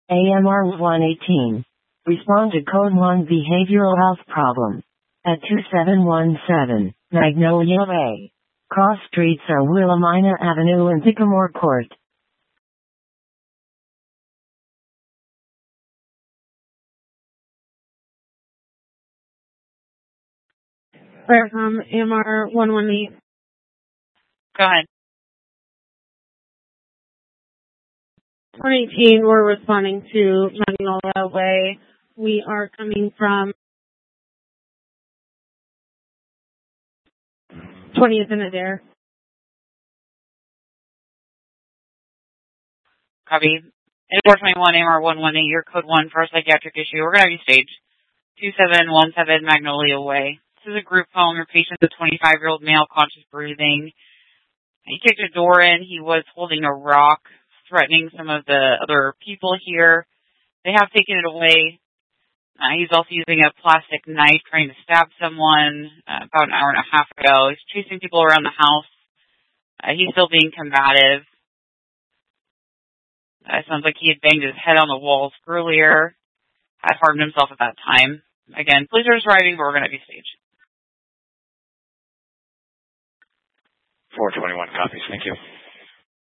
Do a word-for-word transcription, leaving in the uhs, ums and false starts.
A M R one eighteen. Respond to Code one behavioral health problem. At two seven one seven, Magnolia Way. Cross streets are Willamina Avenue and Sycamore Court. Claricom, A M R one one eight. Go ahead. one eighteen, we're responding to Magnolia Way. We are coming from twentieth and Adair. Copy. four twenty-one, A M R one one eight, your code one for a psychiatric issue. We're going to have you staged. two seven one seven Magnolia Way. This is a group home. Your patient's a twenty-five-year-old male, conscious breathing. He kicked a door in. He was holding a rock, threatening some of the other people here. They have taken it away. Uh, he's also using a plastic knife trying to stab someone uh, about an hour and a half ago. He's chasing people around the house. Uh, he's still being combative. Uh, sounds like he had banged his head on the walls earlier, had harmed himself at that time. Again, police are arriving, but we're going to be staged. four twenty-one copies. Thank you.